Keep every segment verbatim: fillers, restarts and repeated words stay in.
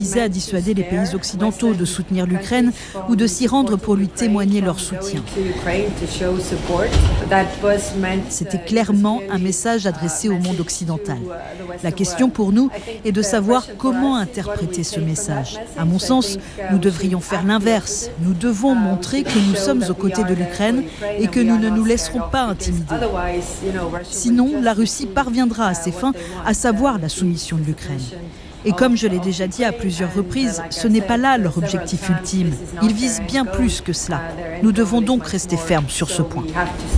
à dissuader les pays occidentaux de soutenir l'Ukraine ou de s'y rendre pour lui témoigner leur soutien. C'était clairement un message adressé au monde occidental. La question pour nous est de savoir comment interpréter ce message. À mon sens, nous devrions faire l'inverse. Nous devons montrer que nous sommes aux côtés de l'Ukraine et que nous ne nous laisserons pas intimider. Sinon, la Russie parviendra à ses fins, à savoir la soumission de l'Ukraine. Et comme je l'ai déjà dit à plusieurs reprises, ce n'est pas là leur objectif ultime. Ils visent bien plus que cela. Nous devons donc rester fermes sur ce point.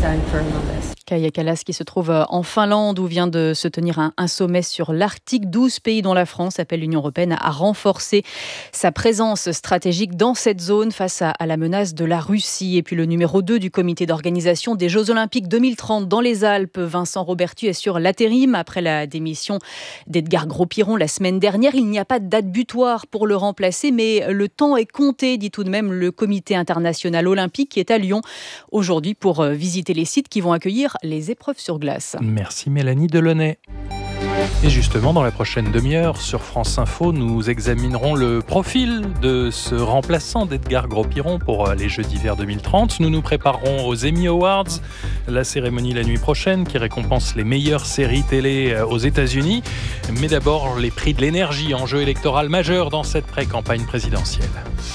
Kaja Kallas qui se trouve en Finlande où vient de se tenir un, un sommet sur l'Arctique. douze pays dont la France appellent l'Union européenne à renforcer sa présence stratégique dans cette zone face à, à la menace de la Russie. Et puis le numéro deux du comité d'organisation des Jeux Olympiques deux mille trente dans les Alpes, Vincent Robertu, est sur l'intérim après la démission d'Edgar Gros-Piron la semaine dernière. Il n'y a pas de date butoir pour le remplacer, mais le temps est compté, dit tout de même le comité international olympique qui est à Lyon aujourd'hui pour visiter les sites qui vont accueillir les épreuves sur glace. Merci Mélanie Delaunay. Et justement, dans la prochaine demi-heure, sur France Info, nous examinerons le profil de ce remplaçant d'Edgar Gros-Piron pour les Jeux d'hiver deux mille trente. Nous nous préparerons aux Emmy Awards, la cérémonie la nuit prochaine qui récompense les meilleures séries télé aux États-Unis. Mais d'abord, les prix de l'énergie, enjeu électoral majeur dans cette pré-campagne présidentielle.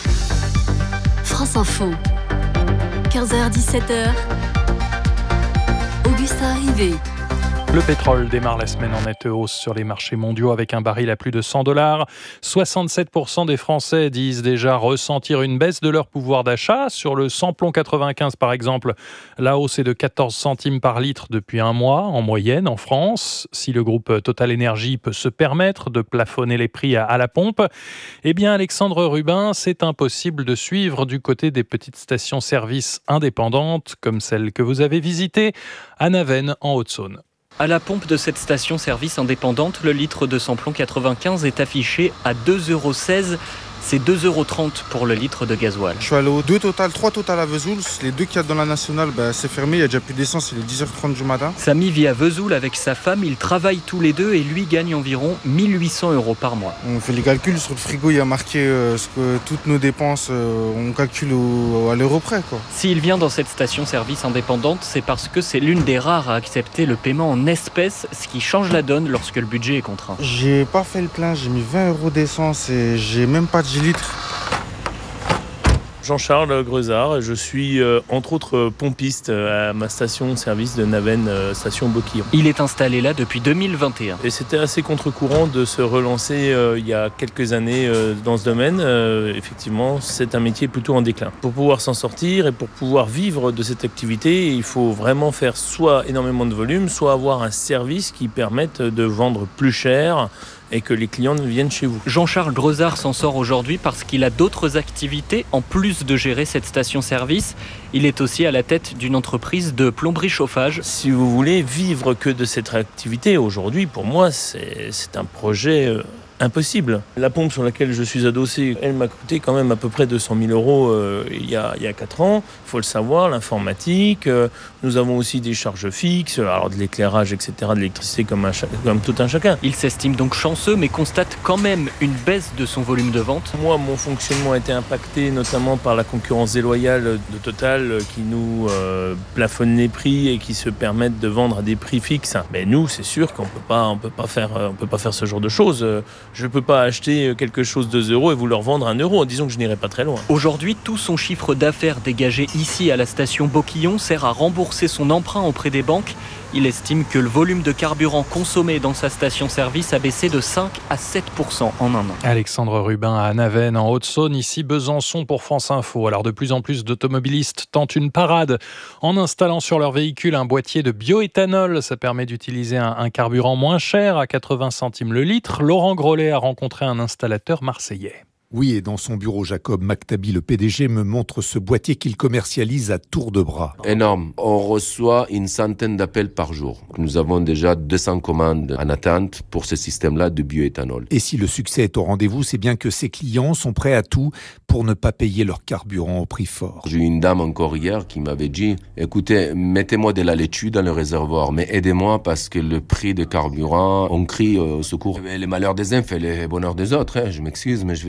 France Info, quinze heures dix-sept heures. Augustin Rivet. Le pétrole démarre la semaine en nette hausse sur les marchés mondiaux avec un baril à plus de cent dollars. soixante-sept pour cent des Français disent déjà ressentir une baisse de leur pouvoir d'achat. Sur le samplon quatre-vingt-quinze par exemple, la hausse est de quatorze centimes par litre depuis un mois en moyenne en France. Si le groupe Total Énergie peut se permettre de plafonner les prix à, à la pompe, eh bien Alexandre Rubin, c'est impossible de suivre du côté des petites stations-service indépendantes comme celle que vous avez visitée à Navennes en Haute-Saône. À la pompe de cette station-service indépendante, le litre de samplon quatre-vingt-quinze est affiché à deux euros seize. C'est deux euros trente pour le litre de gasoil. Je suis allé aux deux Total, trois Total à Vesoul. Les deux qu'il y a dans la nationale, bah, c'est fermé, il n'y a déjà plus d'essence, il est dix heures trente du matin. Samy vit à Vesoul avec sa femme, ils travaillent tous les deux et lui gagne environ mille huit cents euros par mois. On fait les calculs, sur le frigo il y a marqué euh, ce que toutes nos dépenses, euh, on calcule au, à l'euro près, quoi. S'il vient dans cette station-service indépendante, c'est parce que c'est l'une des rares à accepter le paiement en espèces, ce qui change la donne lorsque le budget est contraint. J'ai pas fait le plein, j'ai mis vingt euros d'essence et j'ai même pas de litres. Jean-Charles Grezard, je suis euh, entre autres pompiste à ma station-service de Navennes, euh, station Beauquillon. Il est installé là depuis deux mille vingt et un. Et c'était assez contre-courant de se relancer euh, il y a quelques années euh, dans ce domaine. Euh, effectivement, c'est un métier plutôt en déclin. Pour pouvoir s'en sortir et pour pouvoir vivre de cette activité, il faut vraiment faire soit énormément de volume, soit avoir un service qui permette de vendre plus cher et que les clients viennent chez vous. Jean-Charles Grezard s'en sort aujourd'hui parce qu'il a d'autres activités en plus de gérer cette station-service. Il est aussi à la tête d'une entreprise de plomberie chauffage. Si vous voulez vivre que de cette activité, aujourd'hui, pour moi, c'est, c'est un projet euh, impossible. La pompe sur laquelle je suis adossé, elle m'a coûté quand même à peu près deux cent mille euros euh, il y a, il y a quatre ans. Il faut le savoir, l'informatique. Euh, nous avons aussi des charges fixes, alors de l'éclairage, et cetera, de l'électricité comme, un, comme tout un chacun. Il s'estime donc chanceux, mais constate quand même une baisse de son volume de vente. Moi, mon fonctionnement a été impacté notamment par la concurrence déloyale de Total qui nous euh, plafonne les prix et qui se permettent de vendre à des prix fixes. Mais nous, c'est sûr qu'on peut pas, on peut pas faire, on peut pas faire ce genre de choses. Je ne peux pas acheter quelque chose de deux euros et vous le revendre un euro. Disons que je n'irai pas très loin. Aujourd'hui, tout son chiffre d'affaires dégagé ici à la station Beauquillon sert à rembourser son emprunt auprès des banques. Il estime que le volume de carburant consommé dans sa station-service a baissé de cinq à sept pour cent en un an. Alexandre Rubin à Navennes, en Haute-Saône, ici Besançon pour France Info. Alors de plus en plus d'automobilistes tentent une parade en installant sur leur véhicule un boîtier de bioéthanol. Ça permet d'utiliser un, un carburant moins cher à quatre-vingts centimes le litre. Laurent Grollet a rencontré un installateur marseillais. Oui, et dans son bureau, Jacob Maktabi, le P D G, me montre ce boîtier qu'il commercialise à tour de bras. Énorme. On reçoit une centaine d'appels par jour. Nous avons déjà deux cents commandes en attente pour ce système-là de bioéthanol. Et si le succès est au rendez-vous, c'est bien que ses clients sont prêts à tout pour ne pas payer leur carburant au prix fort. J'ai eu une dame encore hier qui m'avait dit « Écoutez, mettez-moi de la laitue dans le réservoir, mais aidez-moi parce que le prix de carburant, on crie au secours. Les malheurs des uns fait les bonheurs des autres. Hein. Je m'excuse, mais je